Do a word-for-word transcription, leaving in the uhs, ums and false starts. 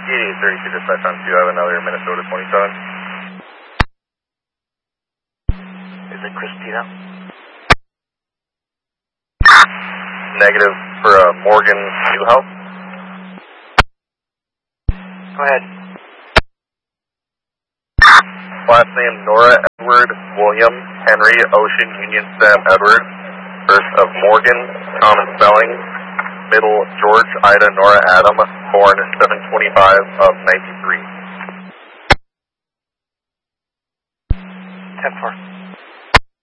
eighty-eight thirty-two dispatch on two, I have another Minnesota twenty-seven. Is it Christina? Negative for uh, Morgan Newhouse. Go ahead. Last name Nora Edward William Henry Ocean Union Sam Edward. First of Morgan, common spelling. Middle George Ida Nora Adam, born seven twenty-five of ninety-three. ten four.